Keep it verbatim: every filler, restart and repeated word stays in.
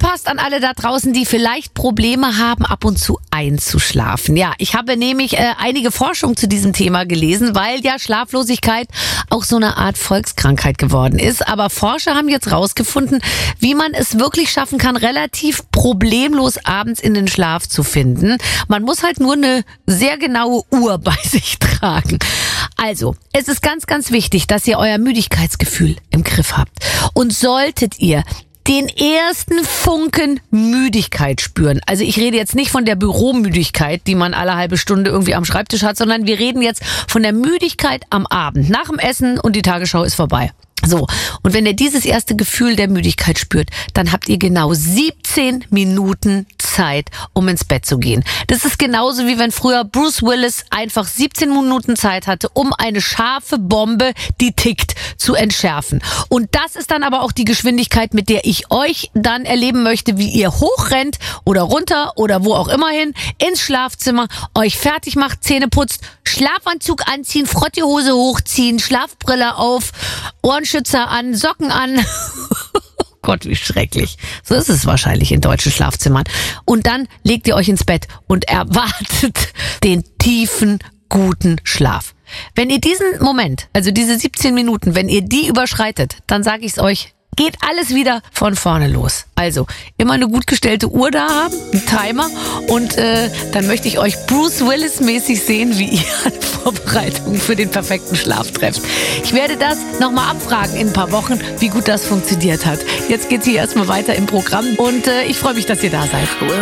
Aufgepasst an alle da draußen, die vielleicht Probleme haben, ab und zu einzuschlafen. Ja, ich habe nämlich äh, einige Forschung zu diesem Thema gelesen, weil ja Schlaflosigkeit auch so eine Art Volkskrankheit geworden ist. Aber Forscher haben jetzt rausgefunden, wie man es wirklich schaffen kann, relativ problemlos abends in den Schlaf zu finden. Man muss halt nur eine sehr genaue Uhr bei sich tragen. Also, es ist ganz, ganz wichtig, dass ihr euer Müdigkeitsgefühl im Griff habt. Und solltet ihr den ersten Funken Müdigkeit spüren. Also ich rede jetzt nicht von der Büromüdigkeit, die man alle halbe Stunde irgendwie am Schreibtisch hat, sondern wir reden jetzt von der Müdigkeit am Abend, nach dem Essen und die Tagesschau ist vorbei. So, und wenn ihr dieses erste Gefühl der Müdigkeit spürt, dann habt ihr genau siebzehn Minuten Zeit, um ins Bett zu gehen. Das ist genauso wie wenn früher Bruce Willis einfach siebzehn Minuten Zeit hatte, um eine scharfe Bombe, die tickt, zu entschärfen. Und das ist dann aber auch die Geschwindigkeit, mit der ich euch dann erleben möchte, wie ihr hochrennt oder runter oder wo auch immer hin, ins Schlafzimmer, euch fertig macht, Zähne putzt, Schlafanzug anziehen, Frottehose hochziehen, Schlafbrille auf, Ohrenschützer an, Socken an. Gott, wie schrecklich. So ist es wahrscheinlich in deutschen Schlafzimmern. Und dann legt ihr euch ins Bett und erwartet den tiefen, guten Schlaf. Wenn ihr diesen Moment, also diese siebzehn Minuten, wenn ihr die überschreitet, dann sage ich es euch, geht alles wieder von vorne los. Also immer eine gut gestellte Uhr da haben, einen Timer und äh, dann möchte ich euch Bruce Willis mäßig sehen, wie ihr an Vorbereitungen für den perfekten Schlaf trefft. Ich werde das nochmal abfragen in ein paar Wochen, wie gut das funktioniert hat. Jetzt geht's hier erstmal weiter im Programm und äh, ich freue mich, dass ihr da seid.